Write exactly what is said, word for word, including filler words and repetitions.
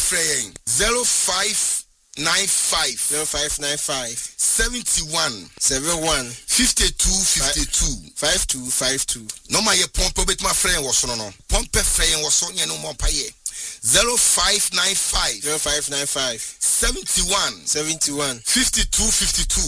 frame zero five nine five zero five nine five seventy-one seventy-one fifty-two fifty-two five two five two. No my pompe bet my friend was no no pompe frame was on no more paye zero five nine five zero five nine five seventy-one seventy-one fifty-two fifty-two